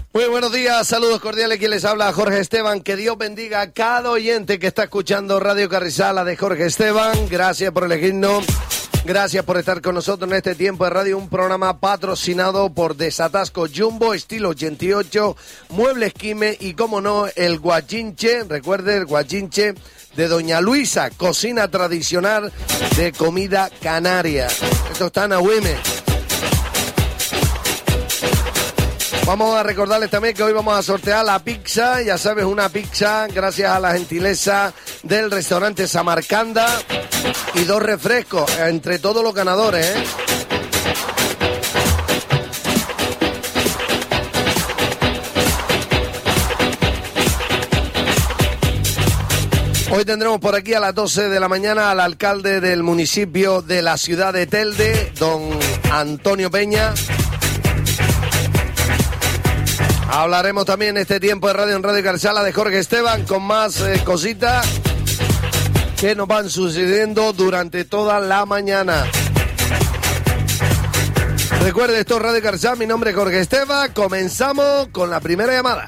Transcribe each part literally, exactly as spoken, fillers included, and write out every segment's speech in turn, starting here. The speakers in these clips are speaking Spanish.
Muy buenos días, saludos cordiales, quien les habla Jorge Esteban, que Dios bendiga a cada oyente que está escuchando Radio Carrizala de Jorge Esteban, gracias por elegirnos, gracias por estar con nosotros en este tiempo de radio, un programa patrocinado por Desatasco Jumbo, estilo ochenta y ocho, Muebles Quime y como no, el guachinche, recuerde el guachinche de Doña Luisa, cocina tradicional de comida canaria, esto está en Agüime. Vamos a recordarles también que hoy vamos a sortear la pizza, ya sabes, una pizza gracias a la gentileza del restaurante Samarcanda y dos refrescos entre todos los ganadores, ¿eh? Hoy tendremos por aquí a las doce de la mañana al alcalde del municipio de la ciudad de Telde, don Antonio Peña. Hablaremos también este tiempo de radio en Radio Carrizala de Jorge Esteban con más eh, cositas que nos van sucediendo durante toda la mañana. Recuerde, esto es Radio Carrizala, mi nombre es Jorge Esteban. Comenzamos con la primera llamada.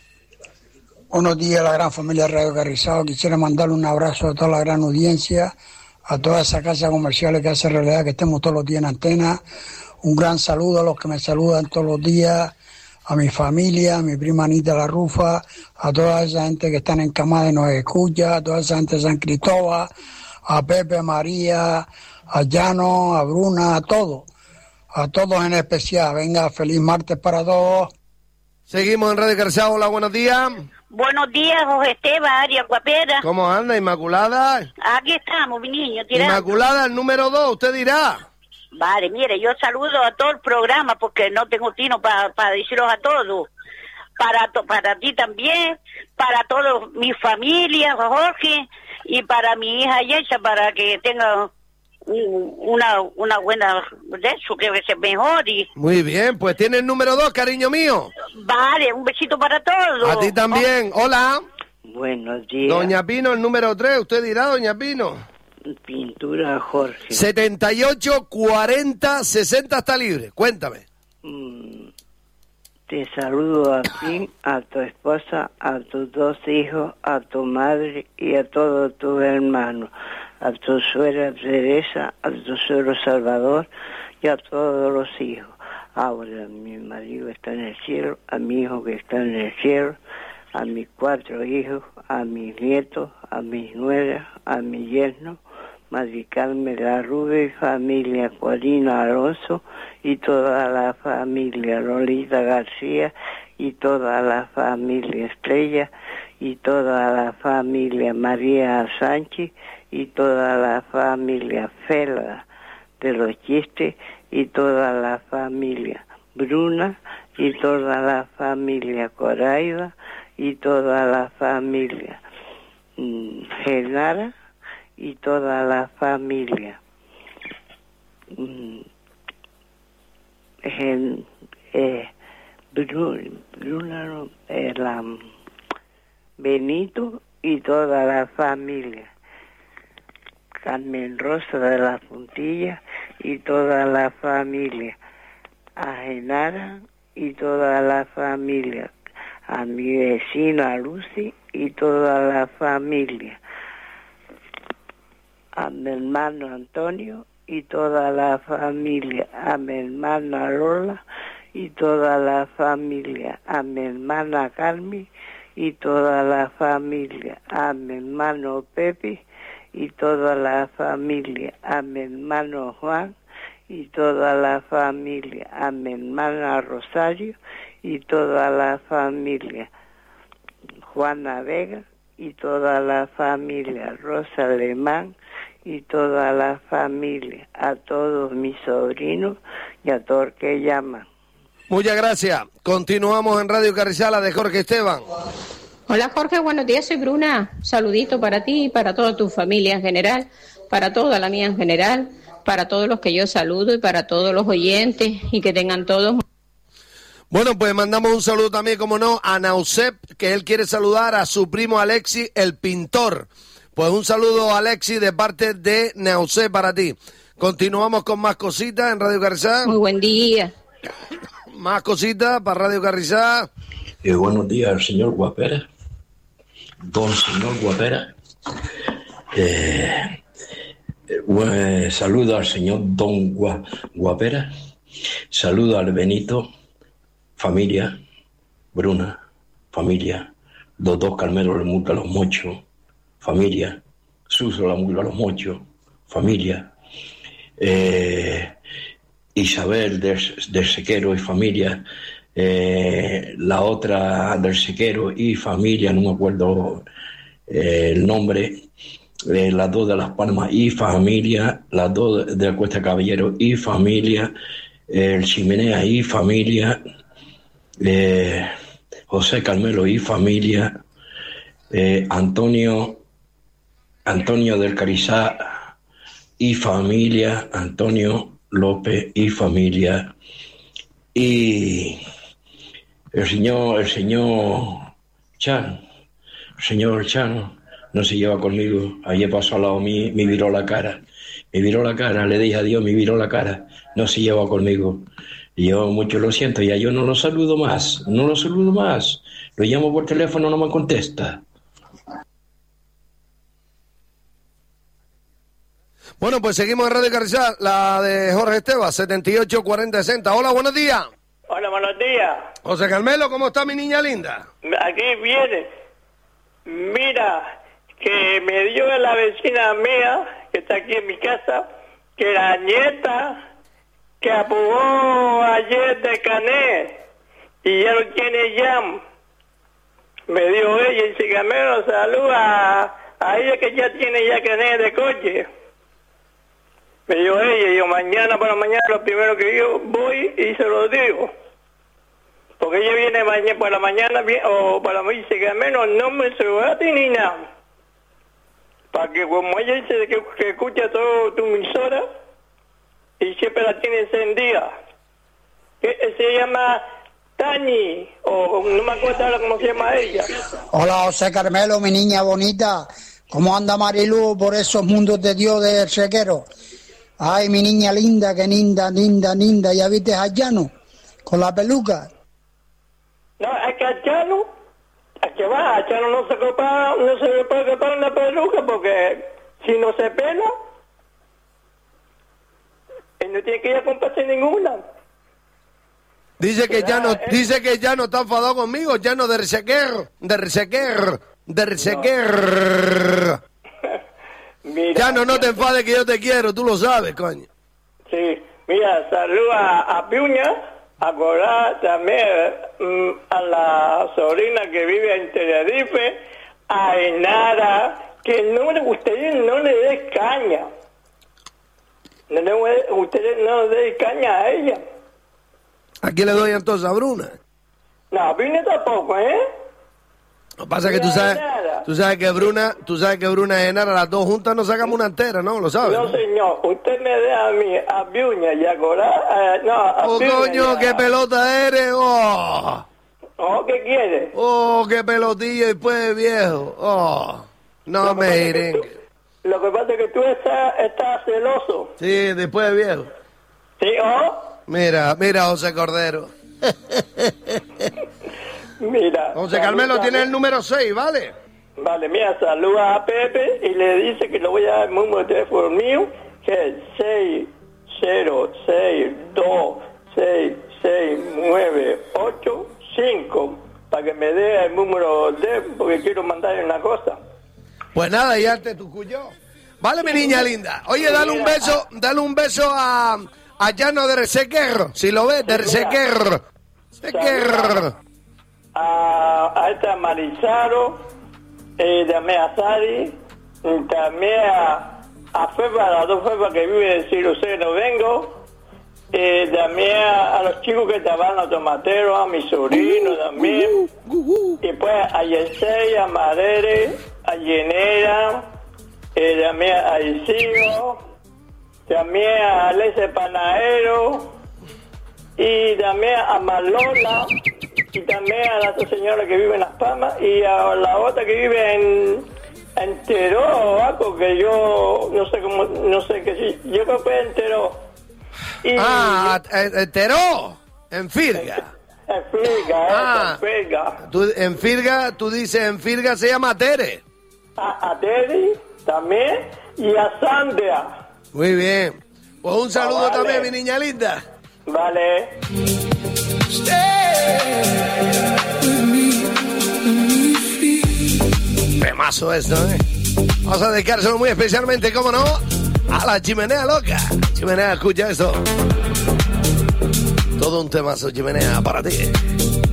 Buenos días a la gran familia de Radio Carrizala. Quisiera mandarle un abrazo a toda la gran audiencia, a todas esas casas comerciales que hace realidad que estemos todos los días en antena. Un gran saludo a los que me saludan todos los días, a mi familia, a mi prima Anita La Rufa, a toda esa gente que están encamada y nos escucha, a toda esa gente de San Cristóbal, a Pepe, a María, a Llano, a Bruna, a todos, a todos en especial. Venga, feliz martes para todos. Seguimos en Radio Carrizala. Hola, buenos días. Buenos días, Jorge Esteban, Arias Guapera. ¿Cómo anda, Inmaculada? Aquí estamos, mi niño, tirando. Inmaculada, el número dos, usted dirá. Vale, mire, yo saludo a todo el programa porque no tengo tino para pa decirlos a todos. Para to, para ti también, para toda mi familia, Jorge, y para mi hija Yesha, para que tenga un, una una buena de eso, que se mejore. Muy bien, pues tiene el número dos, cariño mío. Vale, un besito para todos. A ti también, oh. Hola. Buenos días. Doña Pino, el número tres, usted dirá, Doña Pino. Pintura Jorge. setenta y ocho, cuarenta, sesenta está libre. Cuéntame. Mm, te saludo a ti, a tu esposa, a tus dos hijos, a tu madre y a todos tus hermanos, a tu suegra Teresa, a tu suegro Salvador y a todos los hijos. Ahora mi marido está en el cielo, a mi hijo que está en el cielo, a mis cuatro hijos, a mis nietos, a mis nueras, a mi yerno, Madre Carmen La Rubia, familia Corina Alonso y toda la familia Lolita García y toda la familia Estrella y toda la familia María Sánchez y toda la familia Fela de los Chistes y toda la familia Bruna y toda la familia Coraida y toda la familia mm, Genara y toda la familia mm, gen, eh, Bruna, Bruna eh, la, Benito y toda la familia Carmen Rosa de la Puntilla y toda la familia a Genara y toda la familia, a mi vecina Lucy y toda la familia, a mi hermano Antonio y toda la familia, a mi hermana Lola y toda la familia, a mi hermana Carmen y toda la familia, a mi hermano Pepe y toda la familia, a mi hermano Juan y toda la familia, a mi hermana Rosario y toda la familia, Juana Vega y toda la familia, Rosa Alemán y toda la familia, a todos mis sobrinos y a todos los que llaman. Muchas gracias. Continuamos en Radio Carrizala de Jorge Esteban. Hola Jorge, buenos días, soy Bruna. Saludito para ti y para toda tu familia en general, para toda la mía en general, para todos los que yo saludo y para todos los oyentes y que tengan todos. Bueno, pues mandamos un saludo también, como no, a Nausep, que él quiere saludar a su primo Alexis, el pintor. Pues un saludo, Alexis, de parte de Nausep para ti. Continuamos con más cositas en Radio Carrizala. Muy buen día. más cositas para Radio Carrizal. Eh, buenos días, señor Guapera. Don señor Guapera. Eh, eh, bueno, saludo al señor Don Gua, Guapera. Saludo al Benito. Familia. Bruna. Familia. Los dos Carmelo le multa los mochos. Familia. Suso la multa los mochos. Familia. Eh, Isabel del, del Sequero y familia. Eh, la otra del Sequero y familia, no me acuerdo eh, el nombre, eh, las dos de Las Palmas y familia, las dos de la Cuesta Caballero y familia, eh, el Chimenea y familia, eh, José Carmelo y familia, eh, Antonio Antonio del Carizá y familia, Antonio López y familia, y el señor, el señor Chan, el señor Chan no se lleva conmigo. Ayer pasó al lado mí, me viró la cara, me viró la cara, le dije adiós, me viró la cara, no se lleva conmigo. Y yo mucho lo siento, ya yo no lo saludo más, no lo saludo más. Lo llamo por teléfono, no me contesta. Bueno, pues seguimos en Radio Carrizal, la de Jorge Esteban, setenta y ocho cuarenta sesenta. Hola, buenos días. Hola, buenos días. José Carmelo, ¿cómo está mi niña linda? Aquí viene. Mira, que me dio la vecina mía, que está aquí en mi casa, que la nieta que aprobó ayer de Cané y ya lo tiene ya. Me dio ella y si Carmelo saluda a ella que ya tiene ya Cané de coche. Me dio ella y yo mañana por la mañana lo primero que yo voy y se lo digo. Porque ella viene mañana por la mañana o para mí dice que al menos no me se va a ti ni nada. Para que como ella dice que, que escucha todo tu emisora y siempre la tiene encendida. Que se llama Tani, o no me acuerdo ahora cómo se llama ella. Hola José Carmelo, mi niña bonita. ¿Cómo anda Marilu por esos mundos de Dios del Sequero? Ay, mi niña linda, que linda, linda, linda. ¿Ya viste a Llano con la peluca? No, es que a Chano, a que va, a Chano no se copa, no se le puede copar una peluca porque si no se pela, él no tiene que ir a comprarse ninguna. Dice que ya no, eh? dice que ya no está enfadado conmigo, ya no del Sequer, del Sequer, del Sequer. Mira, ya no, no te enfades que yo te quiero, tú lo sabes, coño. Sí, mira, saluda a Piuña. Acordar también mm, a la sobrina que vive en Tenerife, a Enara, que no le, ustedes no le den caña. No le, ustedes no le den caña a ella. ¿A quién le doy entonces? ¿A Bruna? No, a Bruna tampoco, ¿eh? Lo que pasa es que tú sabes, tú sabes que Bruna, tú sabes que Bruna y Enara, las dos juntas nos sacamos una entera, ¿no? ¿Lo sabes? No, señor, usted me deja a mí, a Piuña y a Corar, eh, no, a Oh, Piuña, coño, ya. qué pelota eres, oh. Oh, ¿qué quiere? Oh, qué pelotilla y pues viejo, oh. No Lo que pasa me es que iren. tú- Lo que pasa es que tú estás, estás celoso. Sí, después de viejo. ¿Sí, oh? Mira, mira, José Cordero. Mira. José Carmelo saluda- tiene el número seis, ¿vale? Vale, mira, saluda a Pepe y le dice que le voy a dar el número de teléfono mío, que es seis cero seis dos seis seis nueve ocho cinco, para que me dé el número de, porque quiero mandarle una cosa. Pues nada, ya te tu cuyo. Vale, mi niña linda. Oye, dale un beso, dale un beso a, a Llano del Sequer, si lo ves, del Sequer. Sequer. A, a esta Marizaro, eh, también a Sari, y también a, a Fefa, las dos Fefas que viven en Ciroceno Vengo, eh, también a, a los chicos que trabajan a Tomatero, a mi sobrino también, y pues a Yesey, a Madere, a Yenera, eh, también a Isidro, también a Alese Panadero, y también a Malola, y también a la otra señora que vive en Las Palmas, y a la otra que vive en, en Teró, algo que yo no sé cómo, no sé qué sí, yo creo que es en Teró. Y, Ah, eh, eh, Teró. En Firga. En Firga, Ah. eh, en Firga. Tú, en Firga, tú dices, en Firga se llama Tere. A, a Teddy también y a Sandra. Muy bien. Pues un saludo Ah, vale. también, mi niña linda. Vale. Temazo esto, ¿eh? Vamos a dedicárselo muy especialmente, ¿cómo no? A la chimenea loca. Chimenea, escucha esto. Todo un temazo, chimenea, para ti.